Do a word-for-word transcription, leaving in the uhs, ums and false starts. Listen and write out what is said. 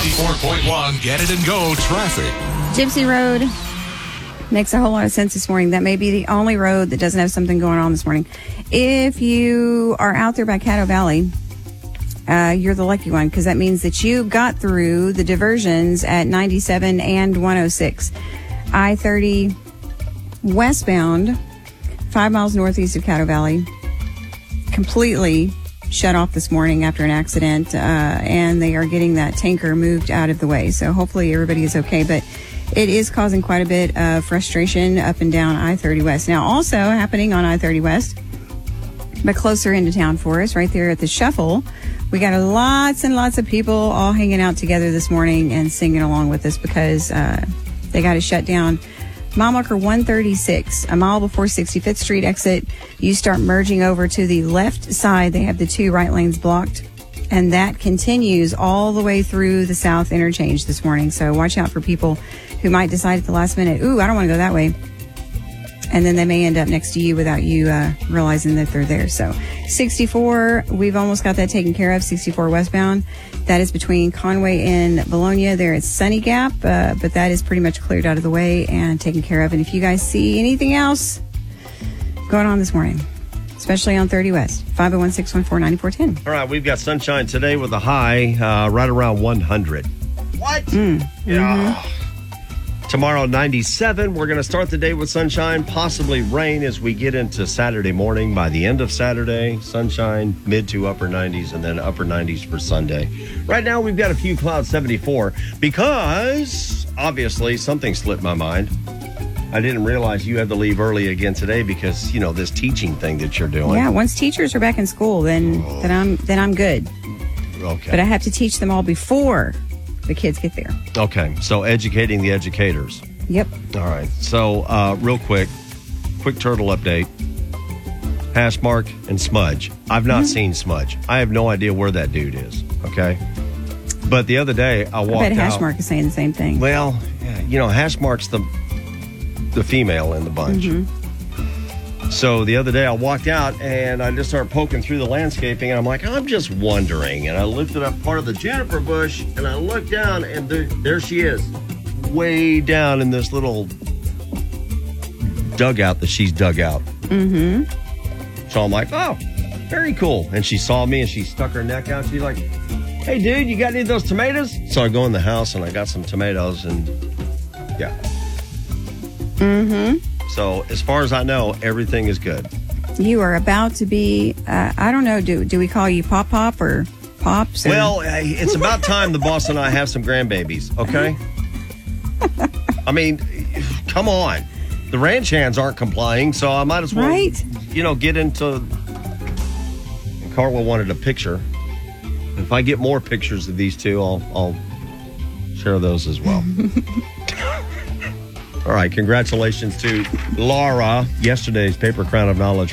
ninety-four point one Get It and Go traffic. Gypsy Road makes a whole lot of sense this morning. That may be the only road that doesn't have something going on this morning. If you are out there by Caddo Valley, uh, you're the lucky one, because that means that you got through the diversions at ninety-seven and one oh six. I thirty westbound, five miles northeast of Caddo Valley, completely shut off this morning after an accident, uh, and they are getting that tanker moved out of the way. So hopefully everybody is okay, but it is causing quite a bit of frustration up and down I thirty West. Now, also happening on I thirty West, but closer into town for us, right there at the Shuffle, we got lots and lots of people all hanging out together this morning and singing along with us, because uh, they got to shut down mile marker one thirty-six, a mile before sixty-fifth Street exit. You start merging over to the left side. They have the two right lanes blocked, and that continues all the way through the south interchange this morning. So watch out for people who might decide at the last minute, ooh, I don't want to go that way. And then they may end up next to you without you uh, realizing that they're there. So sixty-four, we've almost got that taken care of. sixty-four westbound, that is between Conway and Bologna. There at Sunny Gap, uh, but that is pretty much cleared out of the way and taken care of. And if you guys see anything else going on this morning, especially on thirty West, five oh one, six one four, nine four one oh. All right, we've got sunshine today with a high uh, right around one hundred. What? Mm. Yeah. Mm-hmm. Tomorrow, ninety-seven. We're going to start the day with sunshine, possibly rain as we get into Saturday morning. By the end of Saturday, sunshine, mid to upper nineties, and then upper nineties for Sunday. Right now, we've got a few clouds, seventy-four, because obviously something slipped my mind. I didn't realize you had to leave early again today because, you know, this teaching thing that you're doing. Yeah, once teachers are back in school, then, oh. then I'm then I'm good. Okay. But I have to teach them all before the kids get there. Okay, so educating the educators. Yep. All right, so uh, real quick, quick turtle update. Hashmark and Smudge. I've not mm-hmm. seen Smudge. I have no idea where that dude is, okay? But the other day, I walked out. I bet Hashmark is saying the same thing. Well, you know, Hashmark's the, the female in the bunch. Mm-hmm. So the other day I walked out and I just started poking through the landscaping, and I'm like, I'm just wondering. And I lifted up part of the juniper bush and I looked down, and there, there she is, way down in this little dugout that she's dug out. Mm-hmm. So I'm like, oh, very cool. And she saw me and she stuck her neck out. She's like, hey, dude, you got any of those tomatoes? So I go in the house and I got some tomatoes, and yeah. Mm-hmm. So as far as I know, everything is good. You are about to be, uh, I don't know, do do we call you Pop Pop or Pops? Or? Well, it's about time the boss and I have some grandbabies, okay? I mean, come on. The ranch hands aren't complying, so I might as well, right? you know, get into... And Carla wanted a picture. If I get more pictures of these two, I'll, I'll share those as well. All right, congratulations to Laura, yesterday's Paper Crown of Knowledge.